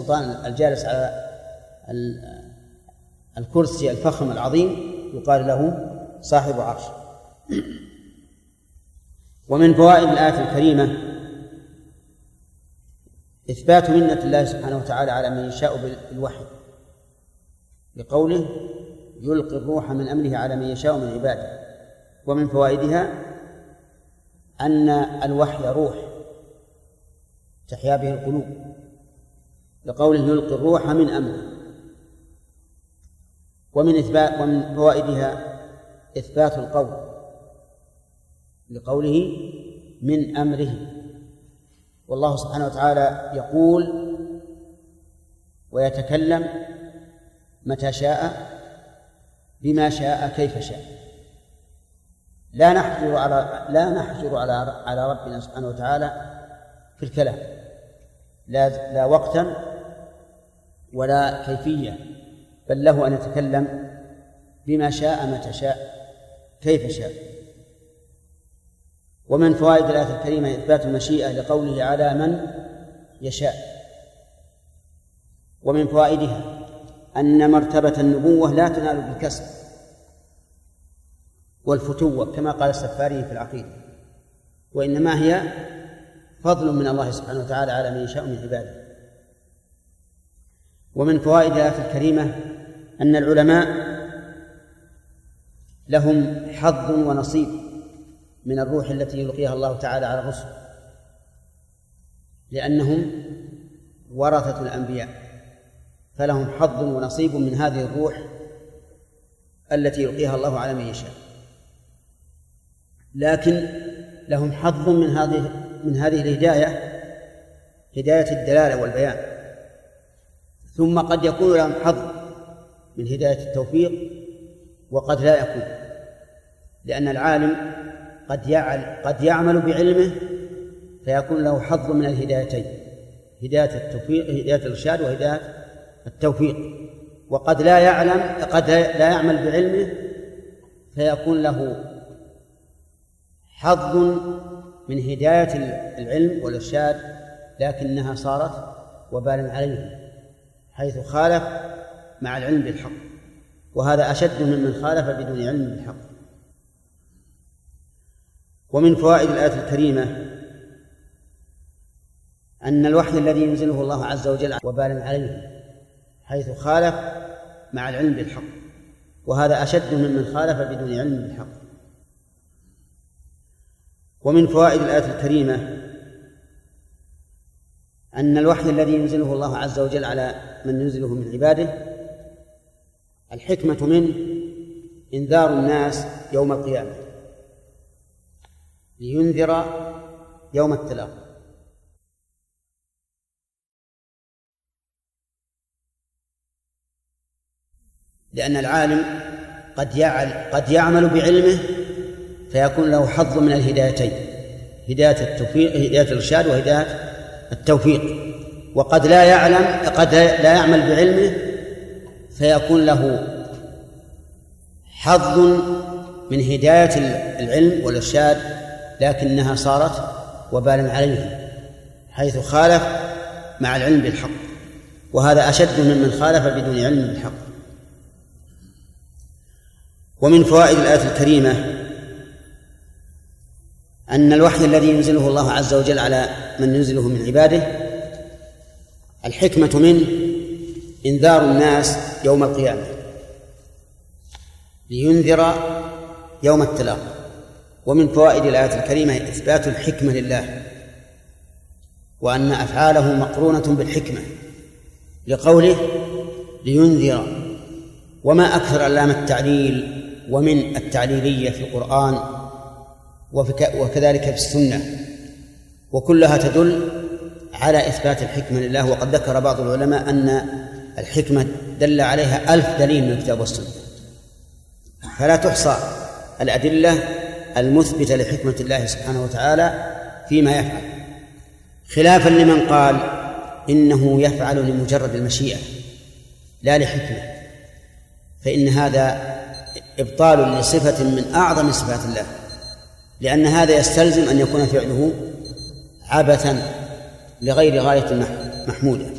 السلطان الجالس على الكرسي الفخم العظيم يقال له صاحب عرش. ومن فوائد الآية الكريمة إثبات منة الله سبحانه وتعالى على من يشاء بالوحي، بقوله يلقي الروح من أمره على من يشاء من عباده. ومن فوائدها أن الوحي روح تحيا به القلوب، بقوله يلقي الروح من أمره. ومن فوائدها إثبات القول، لقوله من أمره. والله سبحانه وتعالى يقول ويتكلم متى شاء بما شاء كيف شاء، لا نحجر على ربنا سبحانه وتعالى في الكلام، لا وقتا ولا كيفية، بل له أن يتكلم بما شاء متى شاء كيف شاء. ومن فوائد الآية الكريمة إثبات المشيئة، لقوله على من يشاء. ومن فوائدها أن مرتبة النبوة لا تنال بالكسب والفتوة كما قال السفاري في العقيدة، وإنما هي فضل من الله سبحانه وتعالى على من يشاء من عباده. ومن فوائد الآية الكريمة أن العلماء لهم حظ ونصيب من الروح التي يلقيها الله تعالى على الرسل، لأنهم ورثة الأنبياء، فلهم حظ ونصيب من هذه الروح التي يلقيها الله على من يشاء. لكن لهم حظ من هذه الهداية، هداية الدلالة والبيان، ثم قد يكون لهم حظ من هداية التوفيق وقد لا يكون، لأن العالم قد يعمل بعلمه فيكون له حظ من الهدايتين، هداية التوفيق، هداية الإرشاد وهداية التوفيق، وقد لا يعمل بعلمه فيكون له حظ من هداية العلم والإرشاد لكنها صارت وبالا عليه، حيث خالف مع العلم بالحق، وهذا أشد ممن خالف بدون علم بالحق. ومن فوائد الآية الكريمة أن الوحي الذي ينزله الله عز وجل وبالا عليه، حيث خالف مع العلم بالحق، وهذا أشد ممن خالف بدون علم بالحق. ومن فوائد الآية الكريمة أن الوحي الذي ينزله الله عز وجل على من ينزله من عباده الحكمة منه إنذار الناس يوم القيامة، لينذر يوم التلاق. لأن العالم قد يعمل بعلمه فيكون له حظ من الهدايتين، هداية التوفيق، هداية الإرشاد وهداية التوفيق، وقد لا يعمل بعلمه فيكون له حظ من هداية العلم والإرشاد لكنها صارت وبالا عليه، حيث خالف مع العلم بالحق، وهذا أشد ممن خالف بدون علم بالحق. ومن فوائد الآية الكريمة أن الوحي الذي ينزله الله عز وجل على من ينزله من عباده الحكمة منه إنذار الناس يوم القيامة، لينذر يوم التلاق. ومن فوائد الآية الكريمة إثبات الحكمة لله، وأن أفعاله مقرونة بالحكمة، لقوله لينذر. وما أكثر اللام التعليل ومن التعليلية في القرآن وكذلك في السنة، وكلها تدل على إثبات الحكمة لله. وقد ذكر بعض العلماء أن الحكمة دل عليها 1000 دليل من الكتاب والسنة، فلا تحصى الأدلة المثبتة لحكمة الله سبحانه وتعالى فيما يفعل، خلافا لمن قال إنه يفعل لمجرد المشيئة لا لحكمة، فإن هذا إبطال لصفة من أعظم صفات الله، لأن هذا يستلزم أن يكون فعله عبثا لغير غاية محمودة.